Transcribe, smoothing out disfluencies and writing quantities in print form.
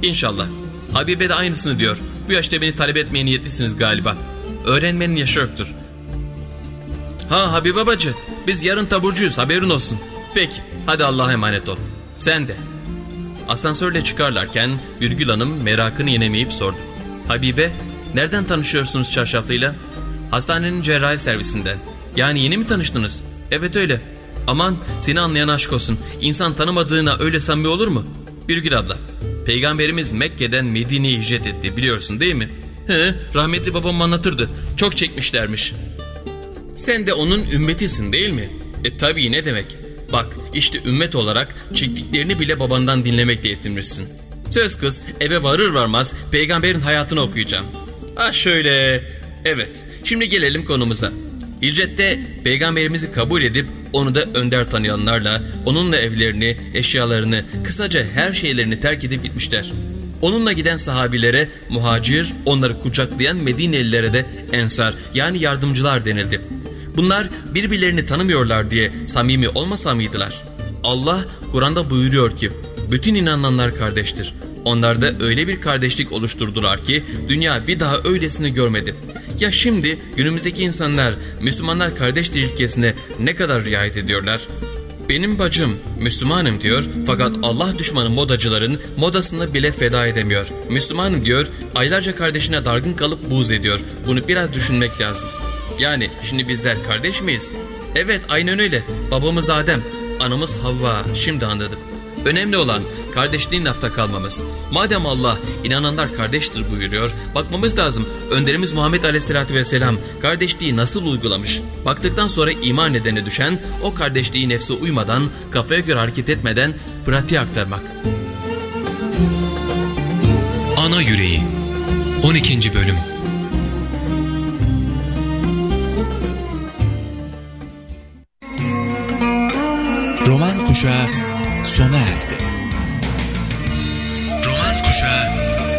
İnşallah. Habibe de aynısını diyor. Bu yaşta beni talep etmeye niyetlisiniz galiba. Öğrenmenin yaşı yoktur. Ha Habibe bacı, biz yarın taburcuyuz, haberin olsun. Peki, hadi Allah'a emanet ol. Sen de. Asansörle çıkarlarken Birgül Hanım merakını yenemeyip sordu. Habibe, nereden tanışıyorsunuz çarşaflıyla? Hastanenin cerrahi servisinden. Yani yeni mi tanıştınız? Evet öyle. Aman seni anlayan aşk olsun. İnsan tanımadığına öyle samimi olur mu? Birgül abla, Peygamberimiz Mekke'den Medine'ye hicret etti, biliyorsun değil mi? Rahmetli babam anlatırdı. Çok çekmişlermiş. Sen de onun ümmetisin değil mi? Tabii, ne demek. Bak işte ümmet olarak çektiklerini bile babandan dinlemekle yetinmişsin. Söz kız, eve varır varmaz peygamberin hayatını okuyacağım. Ha şöyle. Evet, şimdi gelelim konumuza. Hicrette peygamberimizi kabul edip onu da önder tanıyanlarla onunla evlerini, eşyalarını, kısaca her şeylerini terk edip gitmişler. Onunla giden sahabilere muhacir, onları kucaklayan Medinelilere de ensar yani yardımcılar denildi. Bunlar birbirlerini tanımıyorlar diye samimi olmasa mıydılar? Allah Kur'an'da buyuruyor ki bütün inananlar kardeştir. Onlar da öyle bir kardeşlik oluşturdular ki dünya bir daha öylesini görmedi. Ya şimdi günümüzdeki insanlar Müslümanlar kardeştir ilkesine ne kadar riayet ediyorlar? Benim bacım Müslümanım diyor fakat Allah düşmanı modacıların modasını bile feda edemiyor. Müslümanım diyor, aylarca kardeşine dargın kalıp buğz ediyor. Bunu biraz düşünmek lazım. Yani şimdi bizler kardeş miyiz? Evet, aynen öyle. Babamız Adem, anamız Havva, şimdi anladım. Önemli olan kardeşliğin lafta kalmamız. Madem Allah inananlar kardeştir buyuruyor, bakmamız lazım önderimiz Muhammed Aleyhisselatü Vesselam kardeşliği nasıl uygulamış? Baktıktan sonra iman edene düşen o kardeşliği nefse uymadan, kafaya göre hareket etmeden pratiğe aktarmak. Ana Yüreği 12. Bölüm. Roman Kuşağı sona erdi. Roman Kuşağı